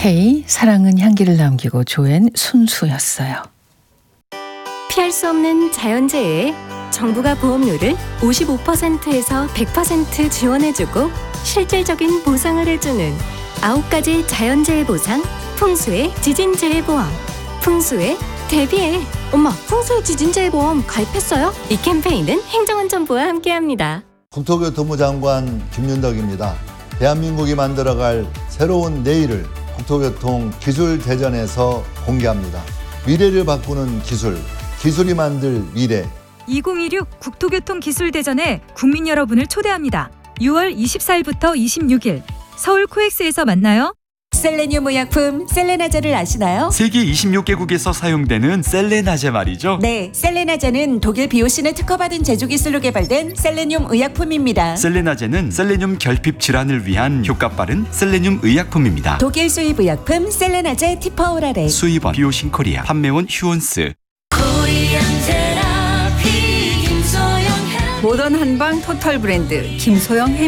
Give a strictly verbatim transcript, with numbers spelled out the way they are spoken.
K, 사랑은 향기를 남기고 조엔 순수였어요. 피할 수 없는 자연재해에 정부가 보험료를 오십오 퍼센트에서 백 퍼센트 지원해주고 실질적인 보상을 해주는 아홉 가지 자연재해 보상, 풍수의 지진재해보험. 풍수의 대비해. 엄마, 풍수의 지진재해보험 가입했어요? 이 캠페인은 행정안전부와 함께합니다. 국토교통부 장관 김윤덕입니다. 대한민국이 만들어갈 새로운 내일을 국토교통 기술대전에서 공개합니다. 미래를 바꾸는 기술, 기술이 만들 미래. 이천이십육 국토교통기술대전에 국민 여러분을 초대합니다. 유월 이십사일부터 이십육일 서울 코엑스에서 만나요. 셀레늄 의약품 셀레나제를 아시나요? 세계 이십육 개국에서 사용되는 셀레나제 말이죠. 네, 셀레나제는 독일 비오신을 특허받은 제조기술로 개발된 셀레늄 의약품입니다. 셀레나제는 셀레늄 결핍 질환을 위한 효과 빠른 셀레늄 의약품입니다. 독일 수입 의약품 셀레나제 티퍼오랄에 수입원 비오신 코리아, 판매원 휴원스. 모던 한방 토탈 브랜드 김소영